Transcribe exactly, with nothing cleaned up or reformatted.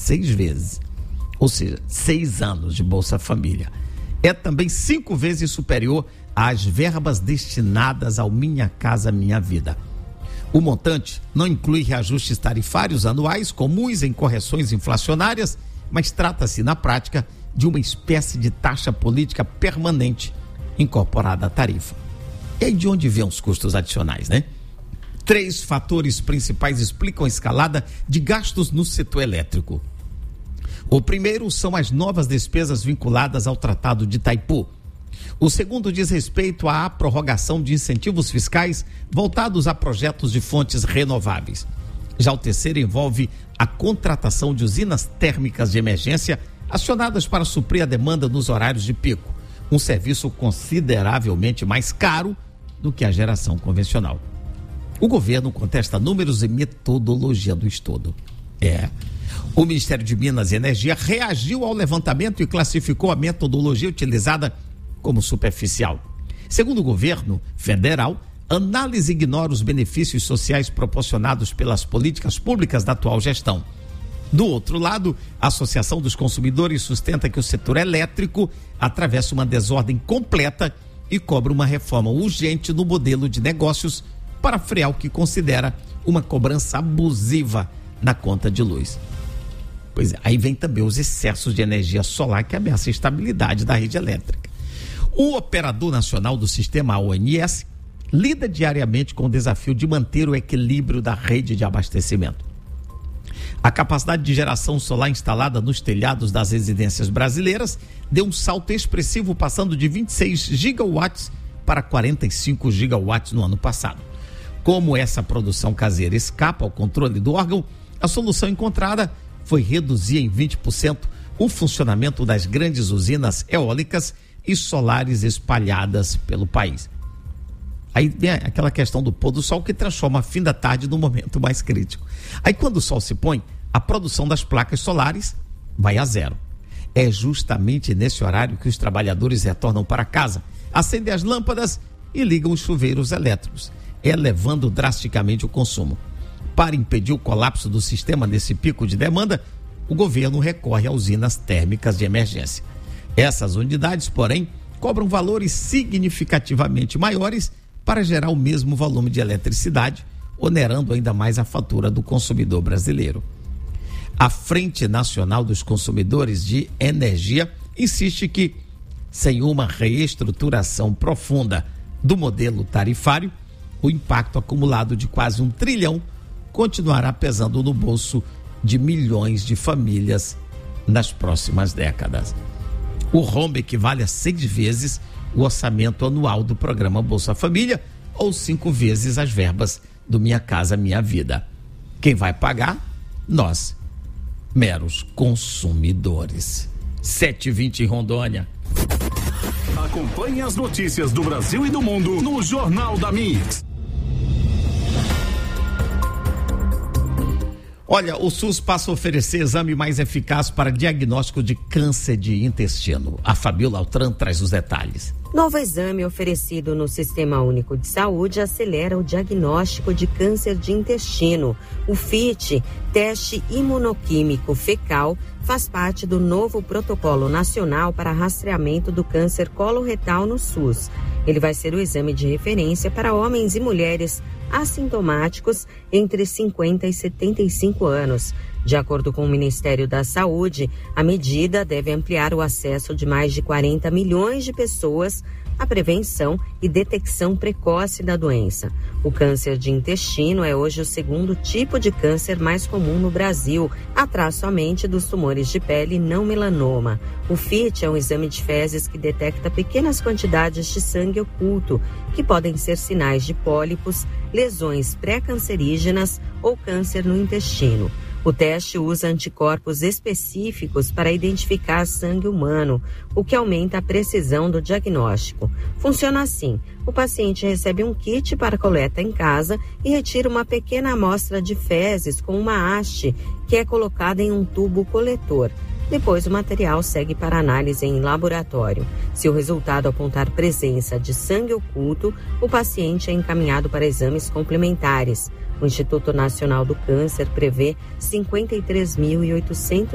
seis vezes, ou seja, seis anos de Bolsa Família. É também cinco vezes superior às verbas destinadas ao Minha Casa Minha Vida. O montante não inclui reajustes tarifários anuais comuns em correções inflacionárias, mas trata-se, na prática, de uma espécie de taxa política permanente incorporada à tarifa. E aí de onde vêm os custos adicionais, né? Três fatores principais explicam a escalada de gastos no setor elétrico. O primeiro são as novas despesas vinculadas ao Tratado de Itaipu. O segundo diz respeito à prorrogação de incentivos fiscais voltados a projetos de fontes renováveis. Já o terceiro envolve a contratação de usinas térmicas de emergência acionadas para suprir a demanda nos horários de pico, um serviço consideravelmente mais caro do que a geração convencional. O governo contesta números e metodologia do estudo. É. O Ministério de Minas e Energia reagiu ao levantamento e classificou a metodologia utilizada como superficial. Segundo o governo federal, a análise ignora os benefícios sociais proporcionados pelas políticas públicas da atual gestão. Do outro lado, a Associação dos Consumidores sustenta que o setor elétrico atravessa uma desordem completa e cobra uma reforma urgente no modelo de negócios para frear o que considera uma cobrança abusiva na conta de luz. Pois é, aí vem também os excessos de energia solar que ameaçam a estabilidade da rede elétrica. O operador nacional do sistema A O N S lida diariamente com o desafio de manter o equilíbrio da rede de abastecimento. A capacidade de geração solar instalada nos telhados das residências brasileiras deu um salto expressivo, passando de vinte e seis gigawatts para quarenta e cinco gigawatts no ano passado. Como essa produção caseira escapa ao controle do órgão, a solução encontrada foi reduzir em vinte por cento o funcionamento das grandes usinas eólicas e solares espalhadas pelo país. Aí vem aquela questão do pôr do sol que transforma a fim da tarde no momento mais crítico. Aí quando o sol se põe, a produção das placas solares vai a zero. É justamente nesse horário que os trabalhadores retornam para casa, acendem as lâmpadas e ligam os chuveiros elétricos, elevando drasticamente o consumo. Para impedir o colapso do sistema nesse pico de demanda, o governo recorre a usinas térmicas de emergência. Essas unidades, porém, cobram valores significativamente maiores para gerar o mesmo volume de eletricidade, onerando ainda mais a fatura do consumidor brasileiro. A Frente Nacional dos Consumidores de Energia insiste que, sem uma reestruturação profunda do modelo tarifário, o impacto acumulado de quase um trilhão continuará pesando no bolso de milhões de famílias nas próximas décadas. O rombo equivale a seis vezes o orçamento anual do programa Bolsa Família ou cinco vezes as verbas do Minha Casa Minha Vida. Quem vai pagar? Nós, meros consumidores. sete e vinte em Rondônia. Acompanhe as notícias do Brasil e do mundo no Jornal da Mix. Olha, o SUS passa a oferecer exame mais eficaz para diagnóstico de câncer de intestino. A Fabiola Altran traz os detalhes. Novo exame oferecido no Sistema Único de Saúde acelera o diagnóstico de câncer de intestino. O F I T, teste imunoquímico fecal, faz parte do novo Protocolo Nacional para Rastreamento do Câncer Coloretal no SUS. Ele vai ser o exame de referência para homens e mulheres assintomáticos entre cinquenta e setenta e cinco anos. De acordo com o Ministério da Saúde, a medida deve ampliar o acesso de mais de quarenta milhões de pessoas à prevenção e detecção precoce da doença. O câncer de intestino é hoje o segundo tipo de câncer mais comum no Brasil, atrás somente dos tumores de pele não melanoma. O F I T é um exame de fezes que detecta pequenas quantidades de sangue oculto, que podem ser sinais de pólipos, lesões pré-cancerígenas ou câncer no intestino. O teste usa anticorpos específicos para identificar sangue humano, o que aumenta a precisão do diagnóstico. Funciona assim: o paciente recebe um kit para coleta em casa e retira uma pequena amostra de fezes com uma haste que é colocada em um tubo coletor. Depois o material segue para análise em laboratório. Se o resultado apontar presença de sangue oculto, o paciente é encaminhado para exames complementares. O Instituto Nacional do Câncer prevê cinquenta e três mil e oitocentos